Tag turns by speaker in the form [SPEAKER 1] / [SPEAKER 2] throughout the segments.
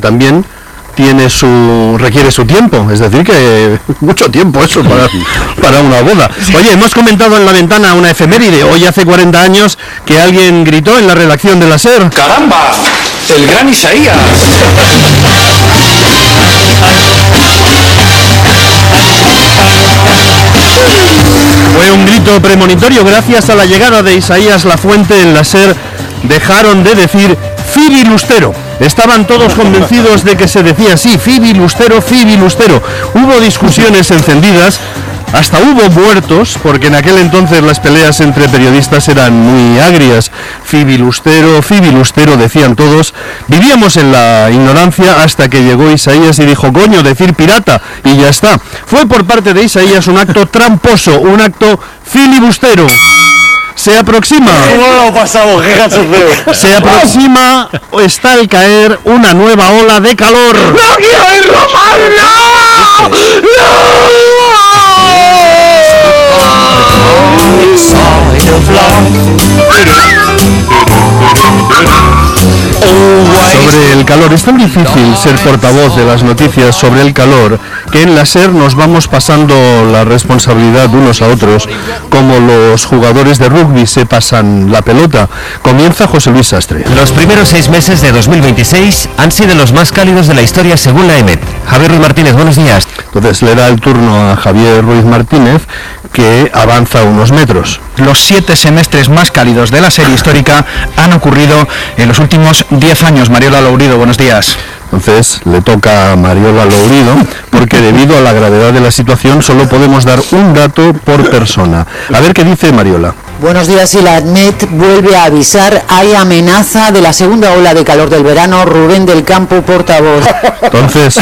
[SPEAKER 1] también requiere su tiempo, es decir que mucho tiempo eso para una boda. Oye, hemos comentado en la ventana una efeméride, hoy hace 40 años que alguien gritó en la redacción de la SER:
[SPEAKER 2] ¡caramba! ¡El gran Isaías!
[SPEAKER 1] Fue un grito premonitorio. Gracias a la llegada de Isaías Lafuente en la SER dejaron de decir Fibilustero. Estaban todos convencidos de que se decía así, Fibilustero, Fibilustero. Hubo discusiones encendidas, hasta hubo muertos, porque en aquel entonces las peleas entre periodistas eran muy agrias. Fibilustero, Fibilustero, decían todos. Vivíamos en la ignorancia hasta que llegó Isaías y dijo, coño, decir pirata, y ya está. Fue por parte de Isaías un acto tramposo, un acto filibustero. Se aproxima.
[SPEAKER 3] ¿Cómo lo pasamos? ¿Qué gacho feo?
[SPEAKER 1] Se aproxima o está al caer una nueva ola de calor.
[SPEAKER 3] ¡No quiero irlo más! ¡No!
[SPEAKER 1] Sobre el calor, es tan difícil ser portavoz de las noticias sobre el calor que en la SER nos vamos pasando la responsabilidad unos a otros, como los jugadores de rugby se pasan la pelota. Comienza José Luis Sastre.
[SPEAKER 4] Los primeros 6 meses de 2026 han sido los más cálidos de la historia según la EMET. Javier Ruiz Martínez, buenos días.
[SPEAKER 1] Entonces le da el turno a Javier Ruiz Martínez, que avanza unos metros.
[SPEAKER 5] Los 7 semestres más cálidos de la serie histórica han ocurrido en los últimos 10 años. Mariola Lourido, buenos días.
[SPEAKER 1] Entonces le toca a Mariola Lourido, porque debido a la gravedad de la situación solo podemos dar un dato por persona. A ver qué dice Mariola.
[SPEAKER 6] Buenos días, y la ADMET vuelve a avisar, hay amenaza de la segunda ola de calor del verano. Rubén del Campo, portavoz.
[SPEAKER 1] Entonces,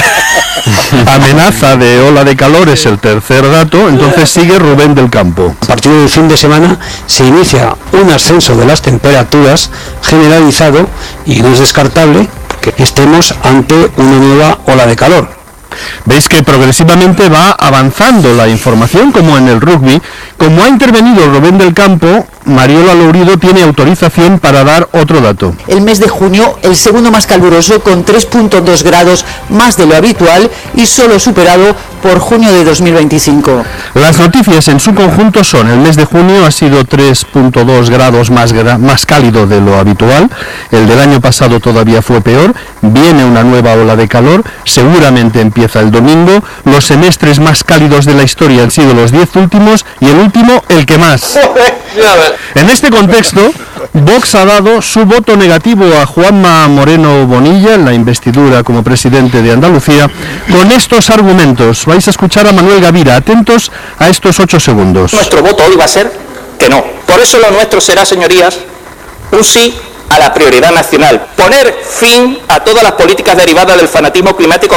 [SPEAKER 1] amenaza de ola de calor es el tercer dato, entonces sigue Rubén del Campo.
[SPEAKER 7] A partir del fin de semana se inicia un ascenso de las temperaturas generalizado y no es descartable que estemos ante una nueva ola de calor.
[SPEAKER 1] Veis que progresivamente va avanzando la información, como en el rugby. Como ha intervenido Rubén del Campo, Mariola Lourido tiene autorización para dar otro dato.
[SPEAKER 6] El mes de junio, el segundo más caluroso, con 3.2 grados más de lo habitual y solo superado por junio de 2025.
[SPEAKER 1] Las noticias en su conjunto son: el mes de junio ha sido 3.2 grados más cálido de lo habitual, el del año pasado todavía fue peor, viene una nueva ola de calor, seguramente empieza el domingo, los semestres más cálidos de la historia han sido los 10 últimos y el último el que más. En este contexto, Vox ha dado su voto negativo a Juanma Moreno Bonilla en la investidura como presidente de Andalucía con estos argumentos. Vais a escuchar a Manuel Gavira. Atentos a estos 8 segundos.
[SPEAKER 8] Nuestro voto hoy va a ser que no. Por eso lo nuestro será, señorías, un sí a la prioridad nacional. Poner fin a todas las políticas derivadas del fanatismo climático.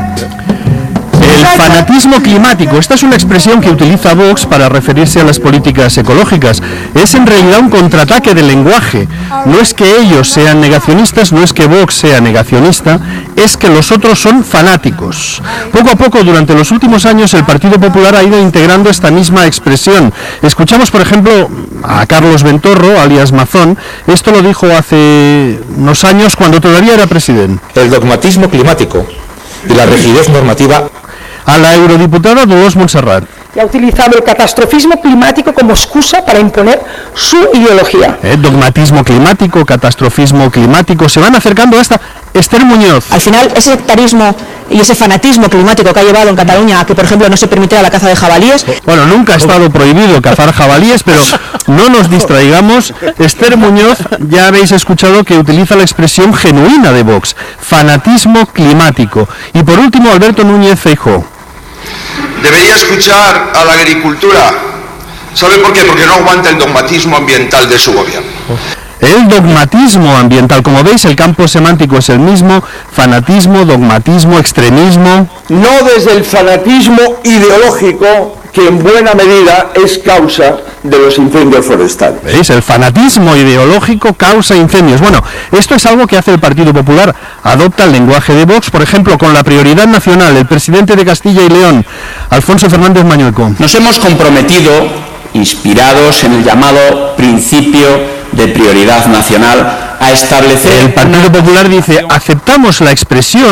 [SPEAKER 1] El fanatismo climático, esta es una expresión que utiliza Vox para referirse a las políticas ecológicas. Es en realidad un contraataque del lenguaje. No es que ellos sean negacionistas, no es que Vox sea negacionista, es que los otros son fanáticos. Poco a poco, durante los últimos años, el Partido Popular ha ido integrando esta misma expresión. Escuchamos, por ejemplo, a Carlos Ventorro, alias Mazón. Esto lo dijo hace unos años cuando todavía era presidente.
[SPEAKER 9] El dogmatismo climático y la rigidez normativa.
[SPEAKER 1] A la eurodiputada Dolors Montserrat.
[SPEAKER 10] Y ha utilizado el catastrofismo climático como excusa para imponer su ideología.
[SPEAKER 1] Dogmatismo climático, catastrofismo climático, se van acercando hasta Esther Muñoz.
[SPEAKER 11] Al final, ese sectarismo y ese fanatismo climático que ha llevado en Cataluña a que, por ejemplo, no se permitiera la caza de jabalíes.
[SPEAKER 1] Bueno, nunca ha estado prohibido cazar jabalíes, pero no nos distraigamos. Esther Muñoz, ya habéis escuchado que utiliza la expresión genuina de Vox, fanatismo climático. Y por último, Alberto Núñez Feijóo.
[SPEAKER 12] Debería escuchar a la agricultura. ¿Sabe por qué? Porque no aguanta el dogmatismo ambiental de su gobierno.
[SPEAKER 1] El dogmatismo ambiental, como veis, el campo semántico es el mismo: fanatismo, dogmatismo, extremismo.
[SPEAKER 3] No desde el fanatismo ideológico, que en buena medida es causa de los incendios forestales.
[SPEAKER 1] ¿Veis? El fanatismo ideológico causa incendios. Bueno, esto es algo que hace el Partido Popular. Adopta el lenguaje de Vox, por ejemplo, con la prioridad nacional. El presidente de Castilla y León, Alfonso Fernández Mañueco.
[SPEAKER 13] Nos hemos comprometido, inspirados en el llamado principio de prioridad nacional, a establecer...
[SPEAKER 1] El Partido Popular dice: aceptamos la expresión